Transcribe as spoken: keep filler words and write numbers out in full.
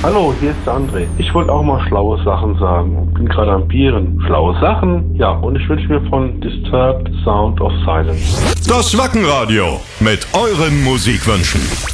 Hallo, hier ist der André. Ich wollte auch mal schlaue Sachen sagen. Bin gerade am Bieren. Schlaue Sachen? Ja, und ich wünsche mir von Disturbed Sound of Silence. Das Wackenradio mit euren Musikwünschen.